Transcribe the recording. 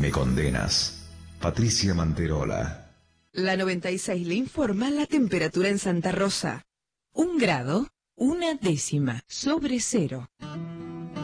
Me condenas. Patricia Manterola. La 96 le informa la temperatura en Santa Rosa. 1 grado, 1/10 sobre cero.